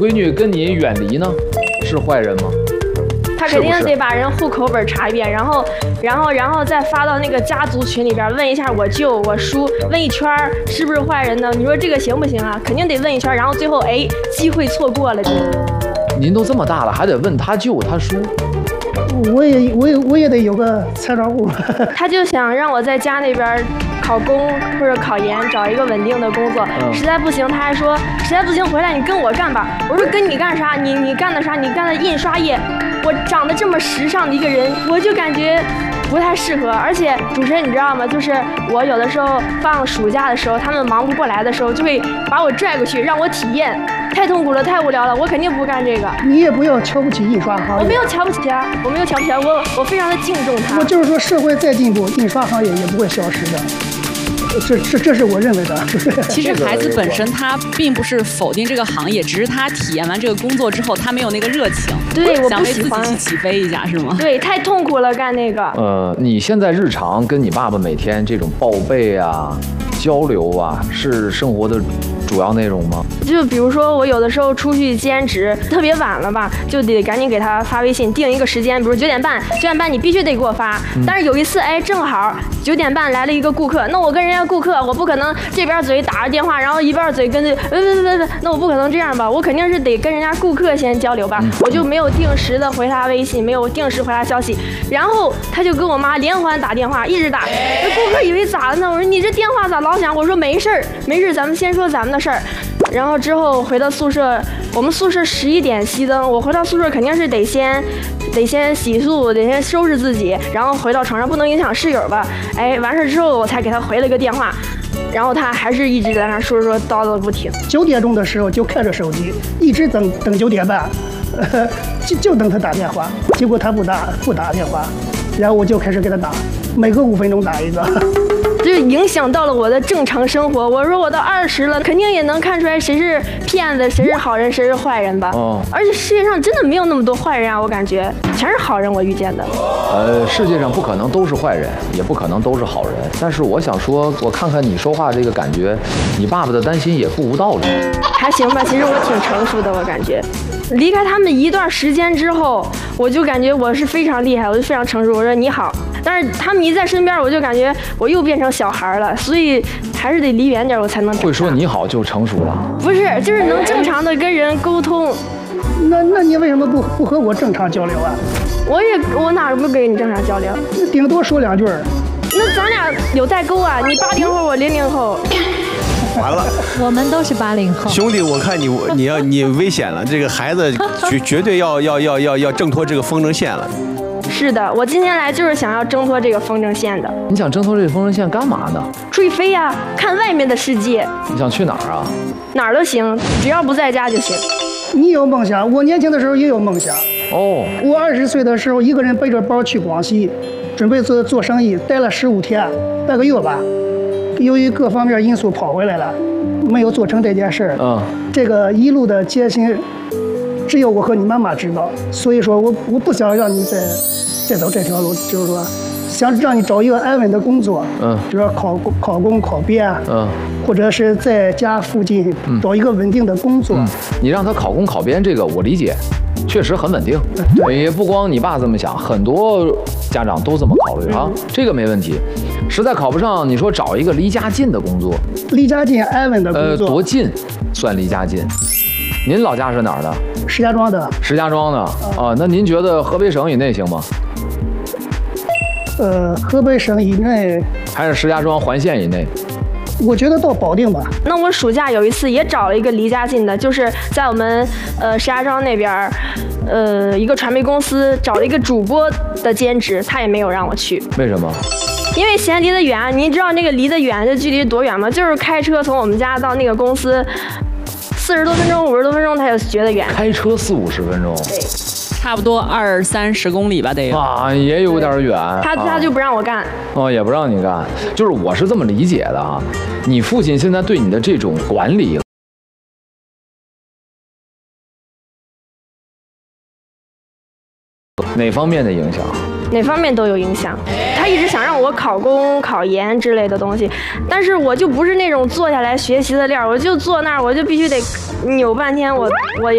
闺女跟你远离呢，是坏人吗？ 他肯定得把人户口本查一遍，然后再发到那个家族群里边，问一下我舅我叔，问一圈是不是坏人呢？你说这个行不行啊？肯定得问一圈，然后最后哎，机会错过了。 您都这么大了，还得问他舅他叔？ 我也得有个参照物。 他就想让我在家那边考公或者考研，找一个稳定的工作。实在不行，他还说实在不行回来你跟我干吧。我说跟你干啥？你干的啥？你干的印刷业。我长得这么时尚的一个人，我就感觉不太适合。而且主持人你知道吗？就是我有的时候放暑假的时候，他们忙不过来的时候，就会把我拽过去让我体验。太痛苦了，太无聊了，我肯定不干这个。 你也不要瞧不起印刷行业。 我没有瞧不起啊，我没有瞧不起啊，我非常的敬重他。 我就是说，社会再进步，印刷行业也不会消失的。这是我认为的。 其实孩子本身他并不是否定这个行业，只是他体验完这个工作之后，他没有那个热情。 对，我不想为自喜欢己去起飞一下，是吗？ 对，太痛苦了，干那个。 你现在日常跟你爸爸每天这种报备啊、交流啊，是生活的主要内容吗？ 就比如说我有的时候出去兼职，特别晚了吧，就得赶紧给他发微信定一个时间，比如9点半你必须得给我发。但是有一次，哎，正好9点半来了一个顾客，那我跟人家顾客，我不可能这边嘴打着电话，然后一边嘴跟着，那我不可能这样吧？我肯定是得跟人家顾客先交流吧。我就没有定时的回他微信，没有定时回他消息，然后他就跟我妈连环打电话，一直打。那顾客以为咋了呢？我说你这电话咋老响？我说没事儿，咱们先说咱们的事儿。然后之后回到宿舍，我们宿舍11点熄灯，我回到宿舍肯定是得先洗漱，得先收拾自己，然后回到床上，不能影响室友吧。哎，完事之后我才给他回了个电话，然后他还是一直在那说叨叨不停。 9点钟的时候就开着手机，一直等9点半，就等他打电话，结果他不打电话，然后我就开始给他打，每隔5分钟打一个。 就影响到了我的正常生活。我说我到20了，肯定也能看出来谁是骗子，谁是好人，谁是坏人吧。而且世界上真的没有那么多坏人啊，我感觉全是好人，我遇见的。 世界上不可能都是坏人，也不可能都是好人。但是我想说，我看看你说话这个感觉，你爸爸的担心也不无道理。 还行吧，其实我挺成熟的，我感觉。离开他们一段时间之后，我就感觉我是非常厉害，我就非常成熟。我说你好，但是他们一在身边，我就感觉我又变成小孩了，所以还是得离远点，我才能会说你好就成熟了。 不是，就是能正常的跟人沟通。 那你为什么不和我正常交流啊？ 我哪不跟你正常交流？ 顶多说2句。 那咱俩有代沟啊，你80后，我00后。 完了， 我们都是80后。 兄弟，我看你危险了，这个孩子绝对要挣脱这个风筝线了。 是的，我今天来就是想要挣脱这个风筝线的。 你想挣脱这个风筝线干嘛呢？ 出去飞呀，看外面的世界。 你想去哪儿啊？ 哪儿都行，只要不在家就行。 你有梦想，我年轻的时候也有梦想。 我 20岁的时候，一个人背着包去广西，准备做生意，待了15天，半个月吧。由于各方面因素跑回来了，没有做成这件事儿。这个一路的艰辛，只有我和你妈妈知道。所以说我不想让你再走这条路，就是说，想让你找一个安稳的工作。比如说考公考编。或者是在家附近找一个稳定的工作。 你让他考公考编，这个我理解，确实很稳定。也不光你爸这么想，很多家长都这么考虑啊，这个没问题。实在考不上，你说找一个离家近的工作， 离家近安稳的工作。 多近算离家近？您老家是哪儿的？ 石家庄的。 石家庄的啊，那您觉得河北省以内行吗？ 河北省以内还是石家庄环县以内？ 我觉得到保定吧。 那我暑假有一次也找了一个离家近的，就是在我们石家庄那边，一个传媒公司找了一个主播的兼职，他也没有让我去。 为什么？ 因为嫌离得远。您知道那个离得远的距离多远吗？就是开车从我们家到那个公司40多分钟、50多分钟，他就觉得远。 开车40、50分钟。 对。 差不多20、30公里吧，得有啊，也有点远。 他就不让我干。 也不让你干。就是我是这么理解的啊，你父亲现在对你的这种管理，哪方面的影响？ 哪方面都有影响。他一直想让我考公、考研之类的东西，但是我就不是那种坐下来学习的料，我就坐那儿，我就必须得扭半天，我